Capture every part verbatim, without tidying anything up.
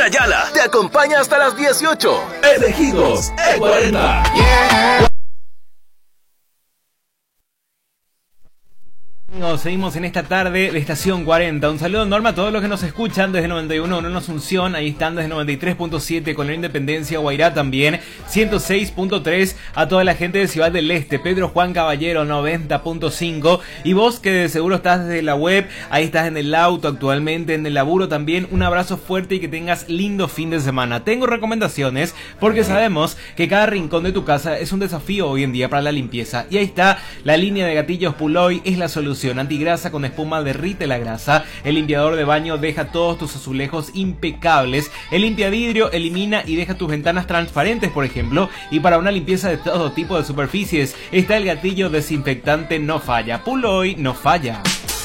Ayala te acompaña hasta las dieciocho. Elegidos E cuarenta. Yeah. Amigos, seguimos en esta tarde de Estación cuarenta. Un saludo enorme a todos los que nos escuchan desde noventa y uno punto uno en Asunción. Ahí están desde noventa y tres punto siete con la Independencia, Guairá también. ciento seis punto tres a toda la gente de Ciudad del Este. Pedro Juan Caballero, noventa punto cinco. Y vos que de seguro estás desde la web, ahí estás en el auto actualmente, en el laburo también. Un abrazo fuerte y que tengas lindo fin de semana. Tengo recomendaciones porque sabemos que cada rincón de tu casa es un desafío hoy en día para la limpieza. Y ahí está la línea de gatillos Puloy, es la solución. Antigrasa con espuma derrite la grasa. El limpiador de baño deja todos tus azulejos impecables. El limpiavidrio elimina y deja tus ventanas transparentes, por ejemplo. Y para una limpieza de todo tipo de superficies está el gatillo desinfectante No Falla. Puloy no falla.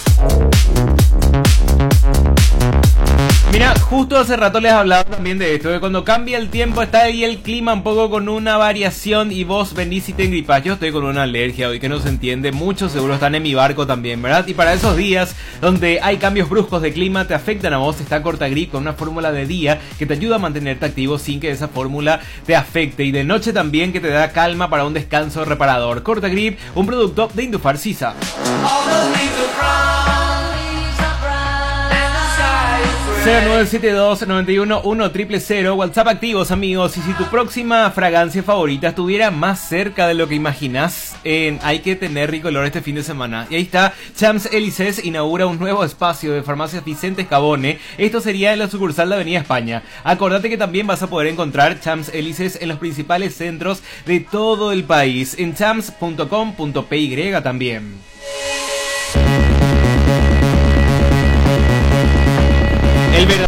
Mira, justo hace rato les hablaba también de esto, que cuando cambia el tiempo está ahí el clima un poco con una variación y vos venís y te engripás. Yo estoy con una alergia hoy que no se entiende, muchos seguro están en mi barco también, ¿verdad? Y para esos días donde hay cambios bruscos de clima te afectan a vos, está Cortagrip con una fórmula de día que te ayuda a mantenerte activo sin que esa fórmula te afecte, y de noche también que te da calma para un descanso reparador. Cortagrip, un producto de Indufar Sisa. cero nueve siete dos nueve uno uno cero cero cero, WhatsApp activos, amigos. Y si tu próxima fragancia favorita estuviera más cerca de lo que imaginás, eh, hay que tener Ricolor este fin de semana. Y ahí está, Champs Élysées inaugura un nuevo espacio de farmacias Vicente Escabone. Esto sería en la sucursal de Avenida España. Acordate que también vas a poder encontrar Champs Élysées en los principales centros de todo el país, en champs punto com punto p y también. El verdadero